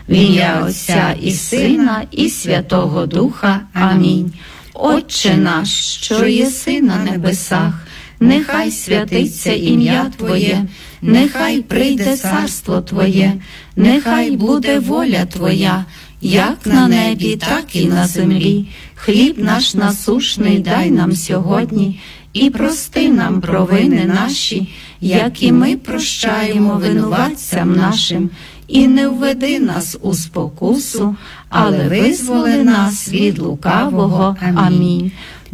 В ім'я Отця і Сина, і Святого Духа. Амінь. Отче наш, що єси на небесах, нехай святиться ім'я Твоє, нехай прийде царство Твоє, нехай буде воля Твоя, як на небі, так і на землі. Хліб наш насушний дай нам сьогодні, і прости нам провини наші, як і ми прощаємо винуватцям нашим. І не введи нас у спокусу, але визволи нас від лукавого. Амінь.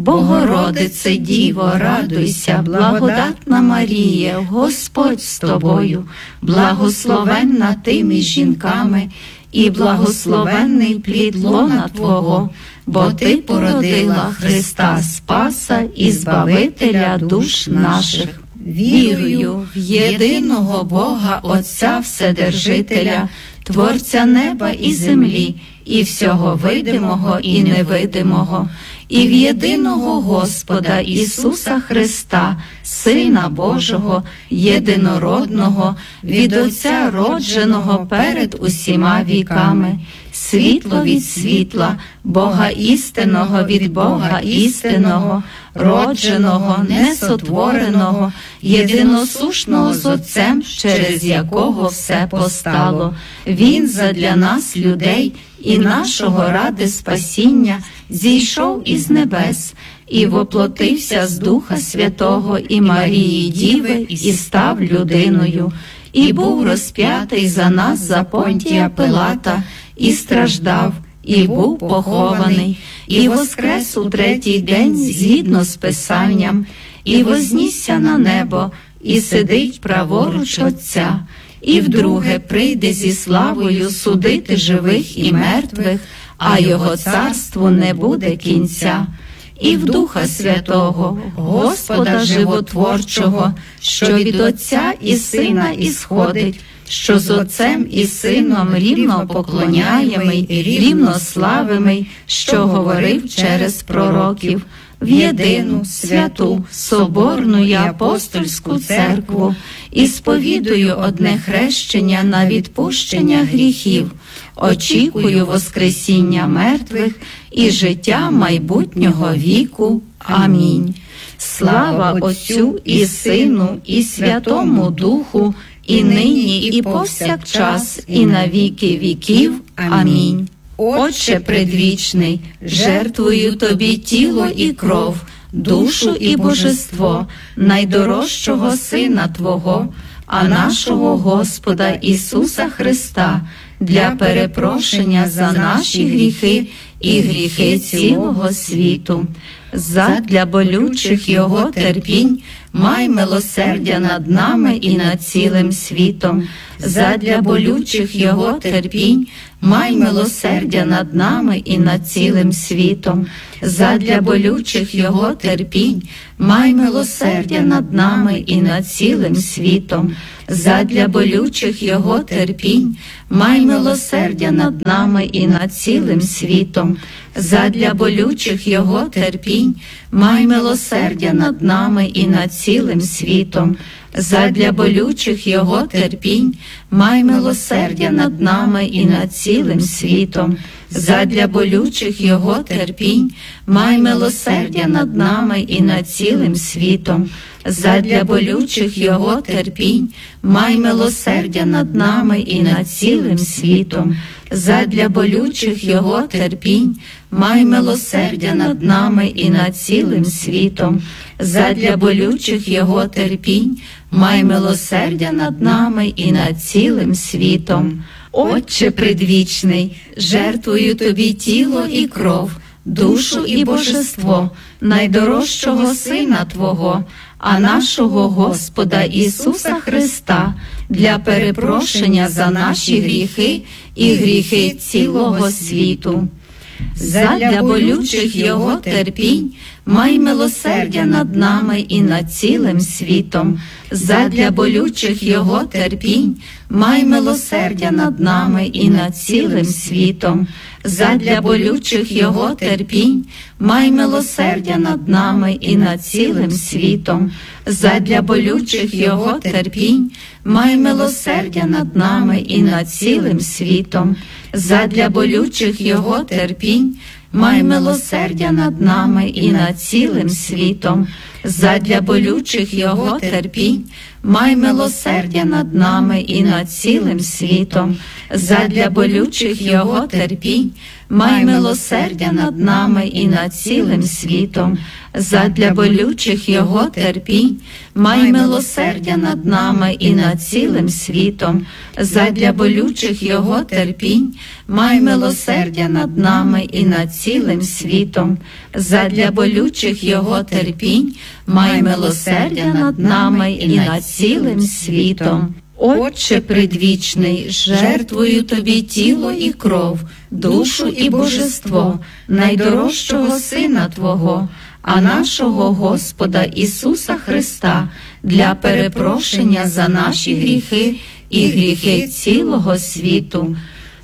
Богородице Діво, радуйся, благодатна Марія, Господь з тобою, благословенна ти між жінками, і благословенний плід лона Твого, бо Ти породила Христа Спаса і Збавителя душ наших. Вірую в єдиного Бога Отця Вседержителя, Творця неба і землі, і всього видимого і невидимого, і в єдиного Господа Ісуса Христа, Сина Божого, єдинородного, від Отця родженого перед усіма віками, світло від світла, Бога істинного від Бога істинного, родженого, несотвореного, єдиносушного з Отцем, через якого все постало. Він задля нас, людей, і нашого ради спасіння, зійшов із небес, і воплотився з Духа Святого і Марії Діви, і став людиною, і був розп'ятий за нас за Понтія Пилата, і страждав, і був похований, і воскрес у третій день згідно з Писанням, і вознісся на небо, і сидить праворуч Отця, і вдруге прийде зі славою судити живих і мертвих, а його царству не буде кінця. І в Духа Святого, Господа Животворчого, що від Отця і Сина ісходить, що з Отцем і Сином рівно поклоняємий, рівно славимий, що говорив через пророків, в єдину, святу, соборну і апостольську церкву, і сповідую одне хрещення на відпущення гріхів, очікую воскресіння мертвих і життя майбутнього віку. Амінь. Слава Отцю і Сину, і Святому Духу, і нині, і повсякчас, і на віки віків. Амінь. Отче предвічний, жертвую Тобі тіло і кров, душу і божество найдорожчого Сина Твого, а нашого Господа Ісуса Христа, для перепрошення за наші гріхи і гріхи цілого світу. Задля болючих Його терпінь май милосердя над нами і над цілим світом. Задля болючих Його терпінь май милосердя над нами і над цілим світом. Задля болючих Його терпінь май милосердя над нами і над цілим світом. Задля болючих Його терпінь май милосердя над нами і над цілим світом. Задля болючих Його терпінь май милосердя над нами і над цілим світом. Задля болючих Його терпінь май милосердя над нами і над цілим світом. Задля болючих Його терпінь май милосердя над нами і над цілим світом. Задля болючих Його терпінь май милосердя над нами і над цілим світом. Задля болючих Його терпінь май милосердя над нами і над цілим світом. Задля болючих Його терпінь май милосердя над нами і над цілим світом. Отче предвічний, жертвую Тобі тіло і кров, душу і божество найдорожчого Сина Твого, а нашого Господа Ісуса Христа, для перепрошення за наші гріхи і гріхи цілого світу. Задля болючих Його терпінь май милосердя над нами і над цілим світом. Задля болючих Його терпінь, май милосердя над нами і над цілим світом. Задля болючих Його терпінь, май милосердя над нами і над цілим світом. Задля болючих Його терпінь, май милосердя над нами і над цілим світом. Задля болючих Його терпінь, май милосердя над нами і над цілим світом. Задля болючих Його терпінь, май милосердя над нами і над цілим світом. Задля болючих Його терпінь, май милосердя над нами і над цілим світом. Задля болючих Його терпінь, май милосердя над нами і над цілим світом. Задля болючих Його терпінь, май милосердя над нами і над цілим світом. Задля болючих Його терпінь, май милосердя над нами і над цілим світом. Отче предвічний, жертвую Тобі тіло і кров, душу і божество найдорожчого Сина Твого, а нашого Господа Ісуса Христа, для перепрошення за наші гріхи і гріхи цілого світу.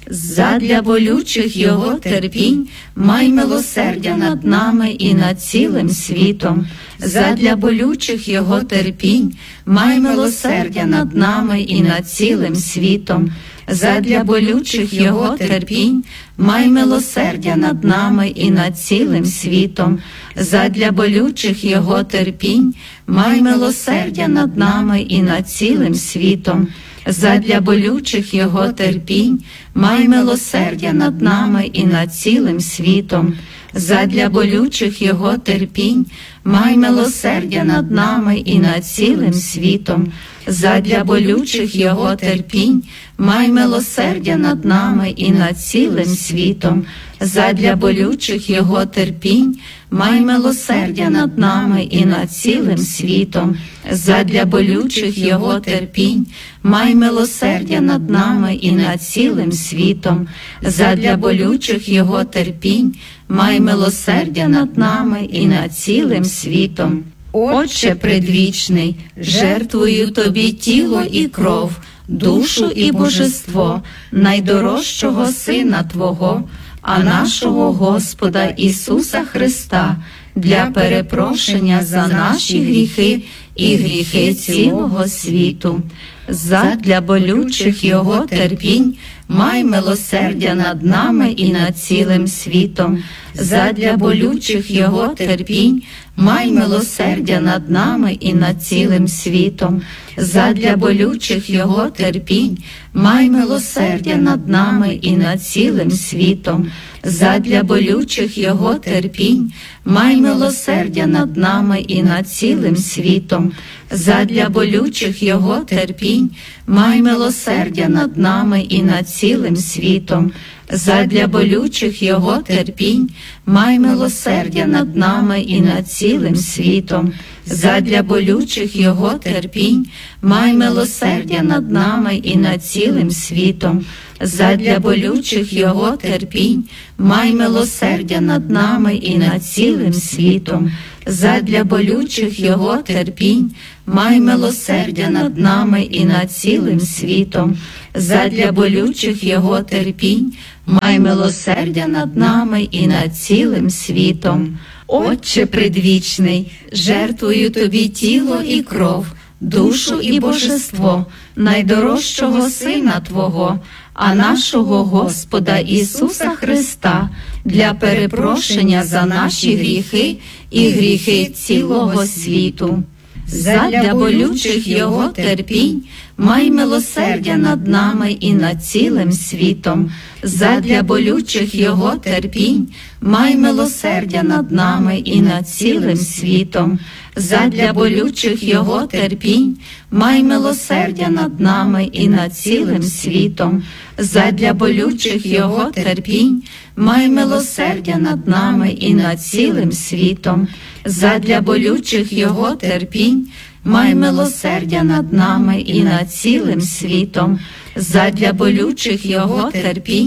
Задля болючих Його терпінь, май милосердя над нами і над цілим світом. Задля болючих Його терпінь, май милосердя над нами і над цілим світом. Задля болючих Його терпінь, май милосердя над нами і над цілим світом. Задля болючих Його терпінь, май милосердя над нами і над цілим світом. Задля болючих Його терпінь, май милосердя над нами і над цілим світом. Задля болючих Його терпінь, май милосердя над нами і над цілим світом. Задля болючих Його терпінь, май милосердя над нами і над цілим світом. Задля болючих Його терпінь, май милосердя над нами і над цілим світом. Задля болючих Його терпінь, май милосердя над нами і над цілим світом. Задля болючих Його терпінь, май милосердя над нами і над цілим світом. Отче предвічний, жертвую Тобі тіло і кров, душу і божество найдорожчого Сина Твого, а нашого Господа Ісуса Христа, для перепрошення за наші гріхи і гріхи цілого світу. Задля болючих Його терпінь, май милосердя над нами і над цілим світом. Задля болючих Його терпінь, май милосердя над нами і над цілим світом. Задля болючих Його терпінь, май милосердя над нами і над цілим світом. Задля болючих Його терпінь, май милосердя над нами і над цілим світом. Задля болючих Його терпінь, май милосердя над нами і над цілим світом. Задля болючих Його терпінь, май милосердя над нами і над цілим світом. Задля болючих Його терпінь, май милосердя над нами і над цілим світом. Задля болючих Його терпінь, май милосердя над нами і над цілим світом. Задля болючих Його терпінь, май милосердя над нами і над цілим світом. Задля болючих Його терпінь, май милосердя над нами і над цілим світом. Отче предвічний, жертвую Тобі тіло і кров, душу і божество найдорожчого Сина Твого, а нашого Господа Ісуса Христа, для перепрошення за наші гріхи і гріхи цілого світу. Задля болючих Його терпінь, май милосердя над нами і над цілим світом. Задля болючих Його терпінь, май милосердя над нами і над цілим світом. Задля болючих Його терпінь, май милосердя над нами і над цілим світом. Задля болючих Його терпінь, май милосердя над нами і над цілим світом. Задля болючих Його терпінь, май милосердя над нами і над цілим світом. Задля болючих Його терпінь,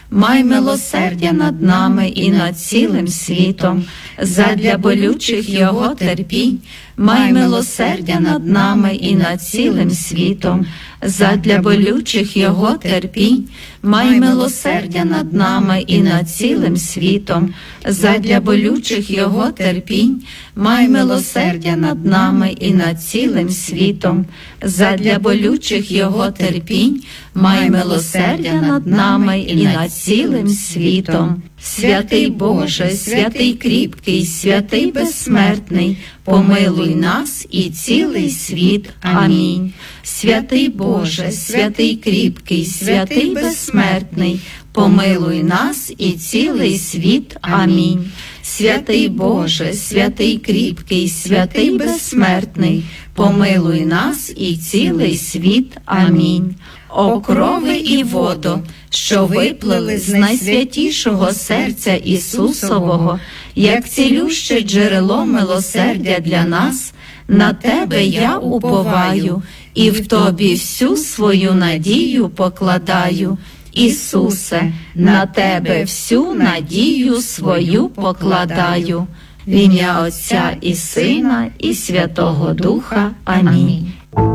май милосердя над нами і над цілим світом, задля болючих його терпінь, май милосердя над нами і над цілим світом, задля болючих його терпінь, май милосердя над нами і над цілим світом, задля болючих його терпінь, май милосердя над нами і над цілим світом, задля болючих його терпінь, май милосердя над нами і над цілим світом. Святий Боже, святий кріпкий, святий безсмертний, помилуй нас і цілий світ. Амінь. Святий Боже, святий кріпкий, святий безсмертний, помилуй нас і цілий світ. Амінь. Святий Боже, святий кріпкий, святий безсмертний, помилуй нас і цілий світ. Амінь. О крови і водо, що виплили з найсвятішого серця Ісусового, як цілюще джерело милосердя для нас, на Тебе я уповаю, і в Тобі всю свою надію покладаю. Ісусе, на Тебе всю надію свою покладаю. В ім'я Отця і Сина, і Святого Духа. Амінь.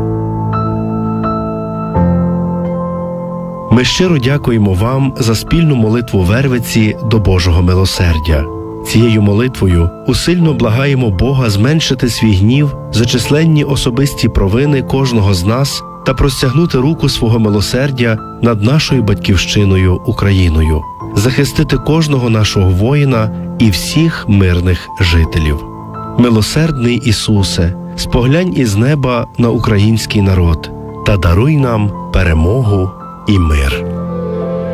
Ми щиро дякуємо вам за спільну молитву Вервиці до Божого милосердя. Цією молитвою усильно благаємо Бога зменшити свій гнів за численні особисті провини кожного з нас та простягнути руку свого милосердя над нашою батьківщиною Україною, захистити кожного нашого воїна і всіх мирних жителів. Милосердний Ісусе, споглянь із неба на український народ та даруй нам перемогу і мир.